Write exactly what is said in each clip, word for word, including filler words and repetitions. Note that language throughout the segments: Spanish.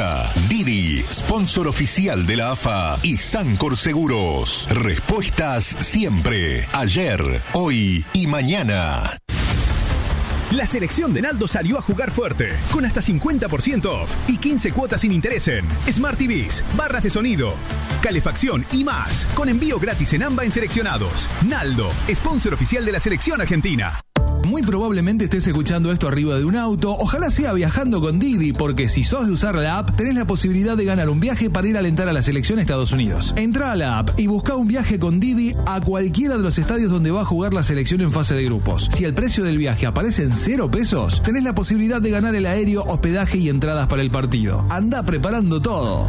Toyota. Didi, sponsor oficial de la A F A y Sancor Seguros. Respuestas siempre, ayer, hoy y mañana. La selección de Naldo salió a jugar fuerte, con hasta cincuenta por ciento off y quince cuotas sin interés en Smart T Vs, barras de sonido, calefacción y más, con envío gratis en AMBA en seleccionados. Naldo, sponsor oficial de la selección argentina. Muy probablemente estés escuchando esto arriba de un auto, ojalá sea viajando con Didi, porque si sos de usar la app, tenés la posibilidad de ganar un viaje para ir a alentar a la selección a Estados Unidos. Entrá a la app y buscá un viaje con Didi a cualquiera de los estadios donde va a jugar la selección en fase de grupos. Si el precio del viaje aparece en cero pesos, tenés la posibilidad de ganar el aéreo, hospedaje y entradas para el partido. Andá preparando todo.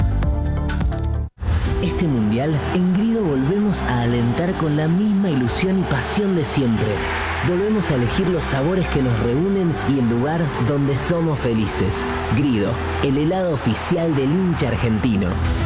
Este mundial, en Grido volvemos a alentar con la misma ilusión y pasión de siempre. Volvemos a elegir los sabores que nos reúnen y el lugar donde somos felices. Grido, el helado oficial del hincha argentino.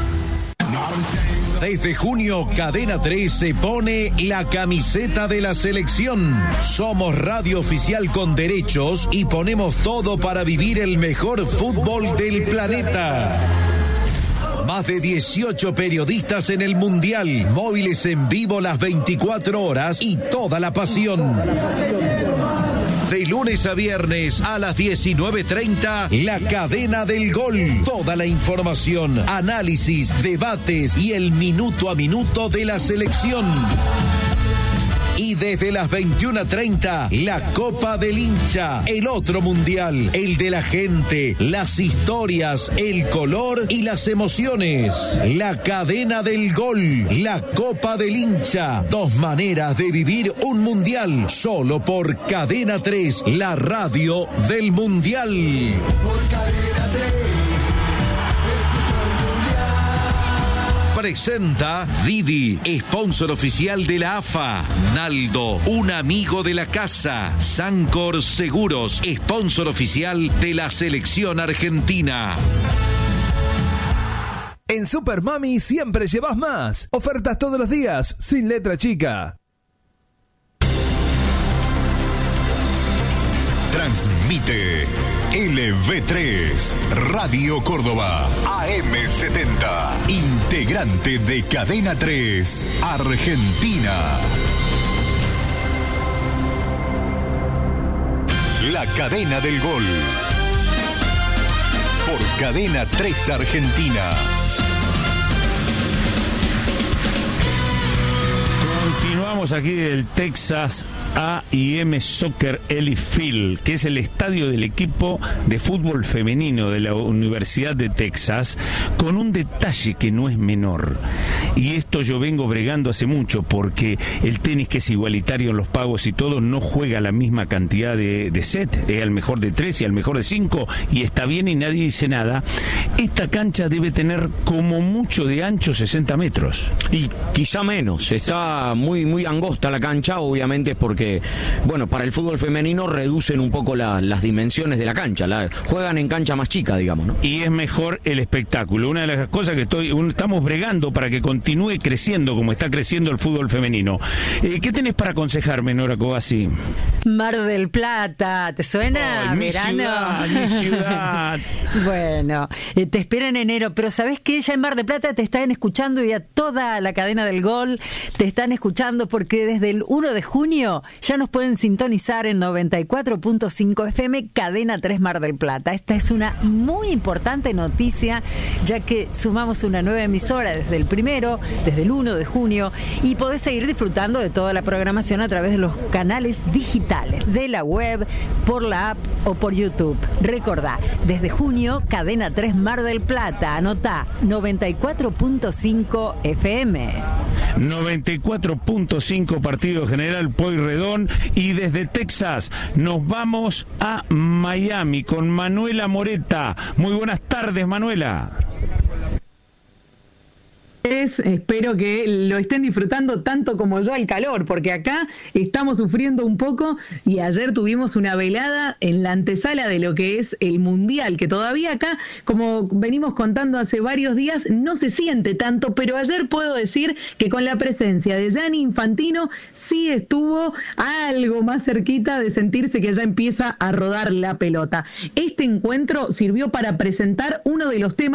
Desde junio, Cadena tres se pone la camiseta de la selección. Somos radio oficial con derechos y ponemos todo para vivir el mejor fútbol del planeta. Más de dieciocho periodistas en el Mundial, móviles en vivo las veinticuatro horas y toda la pasión. De lunes a viernes a las diecinueve treinta, La Cadena del Gol. Toda la información, análisis, debates y el minuto a minuto de la selección. Y desde las veintiuna treinta, la Copa del Hincha, el otro mundial, el de la gente, las historias, el color y las emociones. La Cadena del Gol, la Copa del Hincha, dos maneras de vivir un mundial, solo por Cadena tres, la radio del mundial. Por Cadena tres. Presenta Didi, sponsor oficial de la A F A. Naldo, un amigo de la casa. Sancor Seguros, sponsor oficial de la selección argentina. En Super Mami siempre llevas más. Ofertas todos los días, sin letra chica. Transmite L V tres, Radio Córdoba, A M setenta, integrante de Cadena tres, Argentina. La Cadena del Gol, por Cadena tres Argentina. Continuamos aquí del Texas A y M Soccer Eli Field, que es el estadio del equipo de fútbol femenino de la Universidad de Texas, con un detalle que no es menor. Y esto yo vengo bregando hace mucho, porque el tenis, que es igualitario en los pagos y todo, no juega la misma cantidad de, de set, es al mejor de tres y al mejor de cinco, y está bien y nadie dice nada. Esta cancha debe tener como mucho de ancho sesenta metros. Y quizá menos, está muy, muy angosta la cancha, obviamente porque, bueno, para el fútbol femenino reducen un poco la, las dimensiones de la cancha, la, juegan en cancha más chica, digamos, ¿no? Y es mejor el espectáculo. Una de las cosas que estoy, un, estamos bregando para que continúe creciendo como está creciendo el fútbol femenino. Eh, ¿Qué tenés para aconsejarme, Nora Cobasi? Mar del Plata, ¿te suena? Oh, mi verano. ciudad, mi ciudad. Bueno, eh, te espera en enero, pero ¿sabés qué? Ya en Mar del Plata te están escuchando, y a toda la cadena del Gol te están escuchando, porque desde el primero de junio ya nos pueden sintonizar en noventa y cuatro punto cinco F M, Cadena tres Mar del Plata. Esta es una muy importante noticia, ya que sumamos una nueva emisora desde el primero, desde el primero de junio, y podés seguir disfrutando de toda la programación a través de los canales digitales, de la web, por la app o por YouTube. Recordá, desde junio, Cadena tres Mar del Plata. Anotá, noventa y cuatro punto cinco F M. noventa y cuatro punto cinco Partido General Pueyrredón. Y desde Texas nos vamos a Miami con Manuela Moreta. Muy buenas tardes, Manuela. Espero que lo estén disfrutando tanto como yo el calor, porque acá estamos sufriendo un poco, y ayer tuvimos una velada en la antesala de lo que es el Mundial, que todavía acá, como venimos contando hace varios días, no se siente tanto, pero ayer puedo decir que con la presencia de Gianni Infantino sí estuvo algo más cerquita de sentirse que ya empieza a rodar la pelota. Este encuentro sirvió para presentar uno de los temas